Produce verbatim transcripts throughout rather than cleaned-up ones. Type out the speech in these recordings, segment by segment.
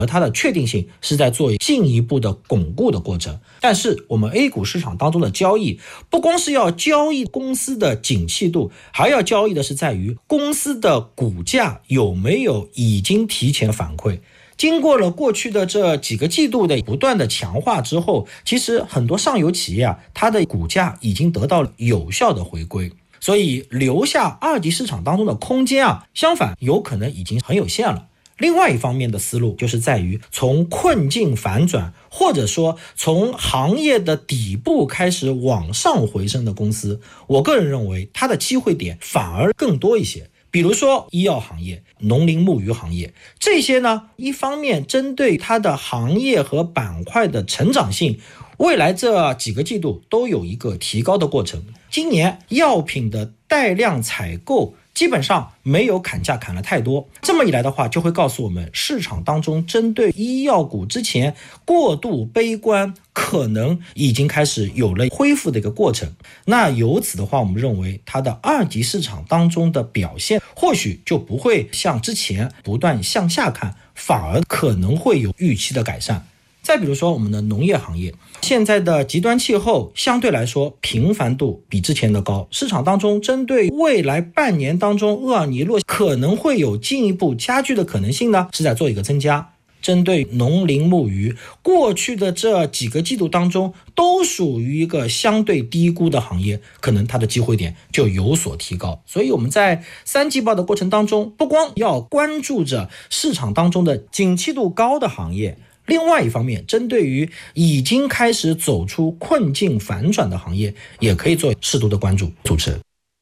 而它的确定性是在做进一步的巩固的过程。但是我们 A 股市场当中的交易，不光是要交易公司的景气度，还要交易的是在于公司的股价有没有已经提前反馈。经过了过去的这几个季度的不断的强化之后，其实很多上游企业啊，它的股价已经得到了有效的回归，所以留下二级市场当中的空间啊，相反有可能已经很有限了。另外一方面的思路就是在于从困境反转，或者说从行业的底部开始往上回升的公司，我个人认为它的机会点反而更多一些。比如说医药行业、农林牧渔行业，这些呢，一方面针对它的行业和板块的成长性，未来这几个季度都有一个提高的过程。今年药品的带量采购基本上没有砍价砍了太多，这么一来的话，就会告诉我们市场当中针对医药股之前过度悲观，可能已经开始有了恢复的一个过程。那由此的话，我们认为它的二级市场当中的表现或许就不会像之前不断向下看，反而可能会有预期的改善。再比如说我们的农业行业，现在的极端气候相对来说频繁度比之前的高，市场当中针对未来半年当中厄尔尼诺可能会有进一步加剧的可能性呢，是在做一个增加。针对农林牧渔，过去的这几个季度当中都属于一个相对低估的行业，可能它的机会点就有所提高。所以我们在三季报的过程当中，不光要关注着市场当中的景气度高的行业，另外一方面，针对于已经开始走出困境反转的行业，也可以做适度的关注。主持人，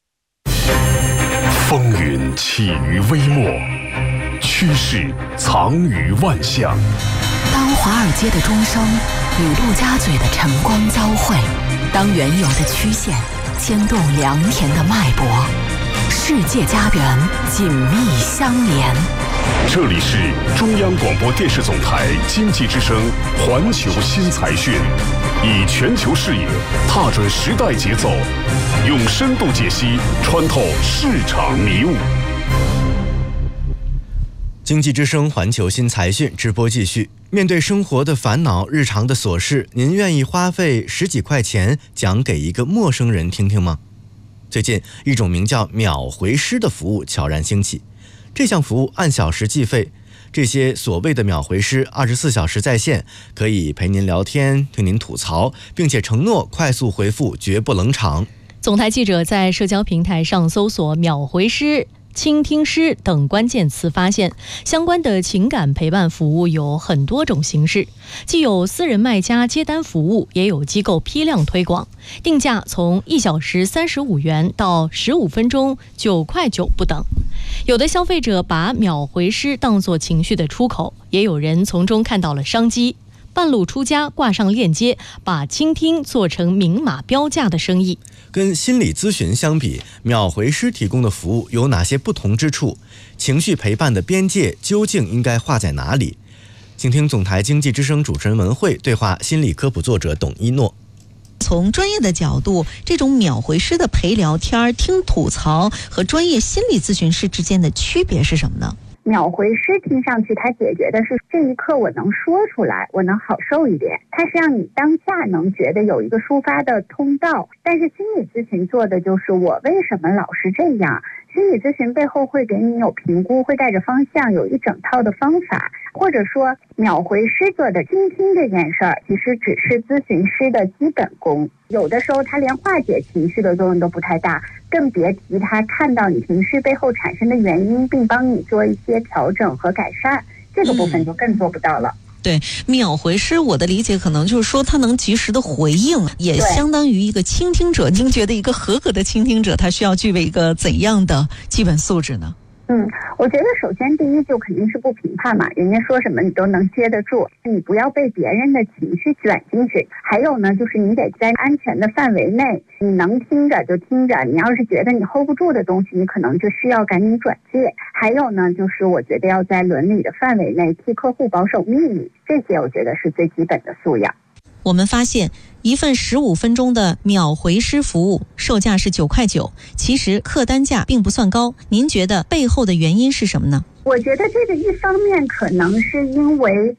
风云起于微末，趋势藏于万象。 当华尔街的钟声与陆家嘴的晨光交汇，当原有的曲线牵动良田的脉搏，世界家园紧密相连。 这里是中央广播电视总台经济之声环球新财讯，以全球视野踏准时代节奏，用深度解析穿透市场迷雾。 经济之声环球新财讯直播继续。面对生活的烦恼、日常的琐事，您愿意花费十几块钱讲给一个陌生人听听吗？最近，一种名叫秒回师的服务悄然兴起。这项服务按小时计费，这些所谓的秒回师二十四小时在线，可以陪您聊天、听您吐槽，并且承诺快速回复，绝不冷场。 总台记者在社交平台上搜索秒回师、倾听师等关键词，发现相关的情感陪伴服务有很多种形式，既有私人卖家接单服务，也有机构批量推广，定价从一小时三十五元到十五分钟九块九不等。有的消费者把秒回师当作情绪的出口，也有人从中看到了商机，半路出家挂上链接，把倾听做成明码标价的生意。 跟心理咨询相比，秒回师提供的服务有哪些不同之处？情绪陪伴的边界究竟应该画在哪里？请听总台经济之声主持人文慧对话心理科普作者董一诺。 从专业的角度，这种秒回师的陪聊天、听吐槽和专业心理咨询师之间的区别是什么呢？ 秒回师听上去它解决的是这一刻我能说出来，我能好受一点，它是让你当下能觉得有一个抒发的通道。但是心理咨询做的就是我为什么老是这样，心理咨询背后会给你有评估，会带着方向，有一整套的方法。或者说秒回师做的倾听这件事儿，其实只是咨询师的基本功，有的时候他连化解情绪的作用都不太大，更别提他看到你情绪背后产生的原因，并帮你做一些调整和改善，这个部分就更做不到了。嗯， 对，秒回师我的理解可能就是说他能及时的回应，也相当于一个倾听者。您觉得一个合格的倾听者他需要具备一个怎样的基本素质呢？ 嗯，我觉得首先第一就肯定是不评判嘛，人家说什么你都能接得住，你不要被别人的情绪卷进去。还有呢，就是你得在安全的范围内，你能听着就听着，你要是觉得你 hold 不住的东西，你可能就需要赶紧转介。还有呢，就是我觉得要在伦理的范围内替客户保守秘密，这些我觉得是最基本的素养。 我们发现一份十五分钟的秒回师服务售价是九块九，其实客单价并不算高。您觉得背后的原因是什么呢？ 我觉得这个一方面可能是因为